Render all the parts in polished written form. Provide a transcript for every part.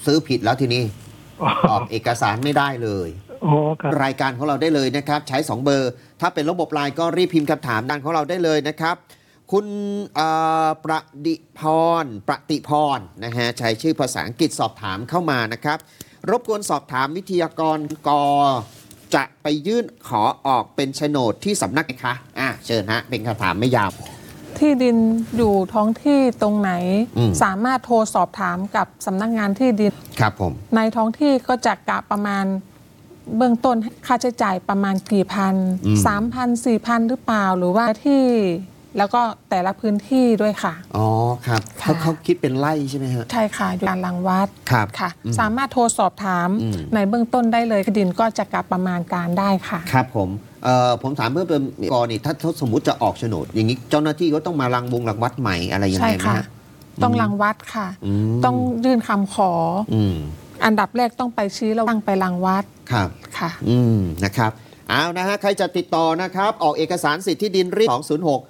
ซื้อผิดแล้วทีนี้ออกเอกสารไม่ได้เลยรายการของเราได้เลยนะครับใช้2เบอร์ถ้าเป็นระบบไลน์ก็รีบพิมพ์คำถามดังของเราได้เลยนะครับคุณประติพรนะฮะใช้ชื่อภาษาอังกฤษสอบถามเข้ามานะครับรบกวนสอบถามวิทยากรจะไปยื่นขอออกเป็นโฉนดที่สำนักไหนคะเชิญฮะเป็นคำถามไม่ยาวที่ดินอยู่ท้องที่ตรงไหนสามารถโทรสอบถามกับสำนักงานที่ดินครับผมในท้องที่ก็จะกะประมาณเบื้องต้นค่าใช้จ่ายประมาณกี่พัน3,000 4,000หรือเปล่าหรือว่าที่แล้วก็แต่ละพื้นที่ด้วยค่ะอ๋อครับเขาคิดเป็นไร่ใช่ไหมฮะใช่ค่ะอยู่การรังวัดครับค่ะสามารถโทรสอบถามในเบื้องต้นได้เลยที่ดินก็จะกะประมาณการได้ค่ะครับผมถามเพิ่มเติมก่อนนี่ถ้าสมมุติจะออกโฉนดอย่างนี้เจ้าหน้าที่ก็ต้องมารังวัดใหม่อะไรยังไงไหมฮะต้องรังวัดค่ะต้องยื่นคำขออันดับแรกต้องไปชี้แล้วตั้งไปรังวัดครับค่ะนะครับเอานะฮะใครจะติดต่อนะครับออกเอกสารสิทธิดินรีบ206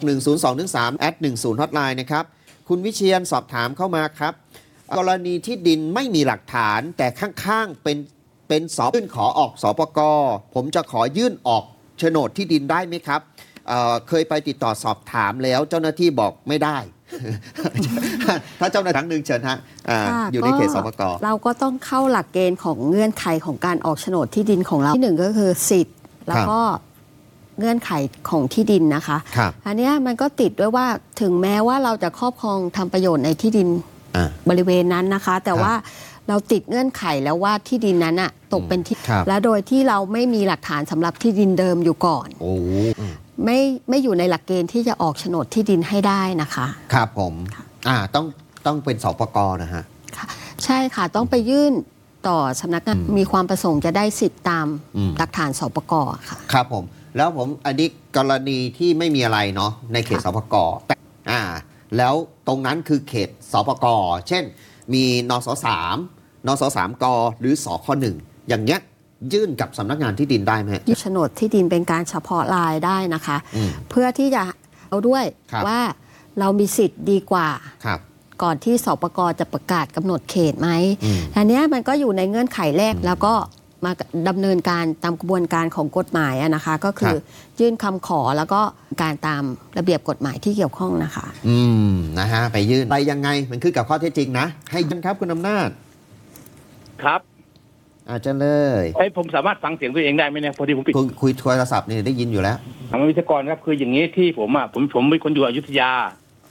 61023 @10 ฮอตไลน์นะครับคุณวิเชียรสอบถามเข้ามาครับกรณีที่ดินไม่มีหลักฐานแต่ข้างๆเป็นสอบยื่นขอออกสปก.ผมจะขอยื่นออกโฉนดที่ดินได้ไหมครับเคยไปติดต่อสอบถามแล้วเจ้าหน้าที่บอกไม่ได้ ถ้าเจ้าหน้าที่ครั้งหนึ่งเชิญฮะอยู่ในเขตสปก. เราก็ต้องเข้าหลักเกณฑ์ของเงื่อนไขของการออกโฉนดที่ดินของเราที่1ก็คือสิทธิ์แล้วก็เงื่อนไขของที่ดินนะคะอันนี้มันก็ติดด้วยว่าถึงแม้ว่าเราจะครอบครองทำประโยชน์ในที่ดินบริเวณนั้นนะคะแต่ว่าเราติดเงื่อนไขแล้วว่าที่ดินนั้นอะตกเป็นที่และโดยที่เราไม่มีหลักฐานสำหรับที่ดินเดิมอยู่ก่อนไม่อยู่ในหลักเกณฑ์ที่จะออกโฉนดที่ดินให้ได้นะคะครับผมต้องเป็นสปก.นะฮะใช่ค่ะต้องไปยื่นต่อสำนักงานมีความประสงค์จะได้สิทธิ์ตามหลักฐานสปก.ค่ะครับผมแล้วอันนี้กรณีที่ไม่มีอะไรเนาะในเขตสปก.แต่แล้วตรงนั้นคือเขตสปก.เช่นมีนส3 นส3 ก.หรือสค1อย่างเงี้ยยื่นกับสำนักงานที่ดินได้ไหมโฉนดที่ดินเป็นการเฉพาะรายได้นะคะเพื่อที่จะเอาด้วยว่าเรามีสิทธิ์ดีกว่าก่อนที่สปก.จะประกาศกำหนดเขตไหมอันนี้มันก็อยู่ในเงื่อนไขแรกแล้วก็มาดำเนินการตามกระบวนการของกฎหมายนะคะก็คือยื่นคำขอแล้วก็การตามระเบียบกฎหมายที่เกี่ยวข้องนะคะนะฮะไปยื่นไปยังไงมันขึ้นกับข้อเท็จจริงนะให้ยื่นครับคุณอำนาจครับอาจจะเลยผมสามารถฟังเสียงตัวเองได้ไหมเนี่ยพอดีผมปิดคุยโทรศัพท์นี่ได้ยินอยู่แล้วทางวิศวกรครับคืออย่างนี้ที่ผมเป็นคนอยู่อยุธยา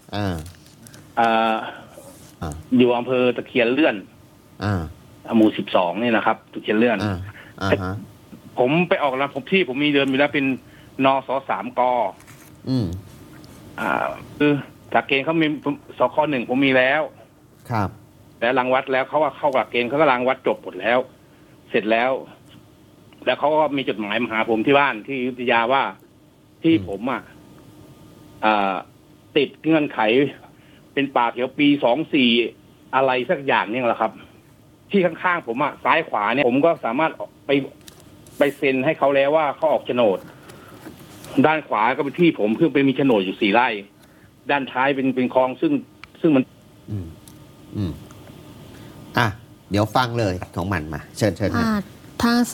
อยู่อำเภอตะเคียนเลื่อนหมู่12นี่นะครับตะเคียนเลื่อนผมไปออกแล้วผมมีเดิมอยู่แล้วเป็นนส3 ก.คือจากเกณฑ์เขามีสค1ผมมีแล้วครับแต่รังวัดแล้วเขาว่าเข้าหลักเกณฑ์เขาก็รังวัดจบหมดแล้วเสร็จแล้วเขาก็มีจดหมายมาหาผมที่บ้านที่อยุธยาว่าที่ผมติดเงื่อนไขเป็นป่าเขียวปี24อะไรสักอย่างนี่แหละครับที่ข้างๆผมซ้ายขวาเนี่ยผมก็สามารถไปเซ็นให้เขาแล้วว่าเขาออกโฉนดด้านขวาก็เป็นที่ผมเพิ่งไปมีโฉนดอยู่4 ไร่ด้านท้ายเป็นคลองซึ่งมันเดี๋ยวฟังเลยของมันมาเชิญทาง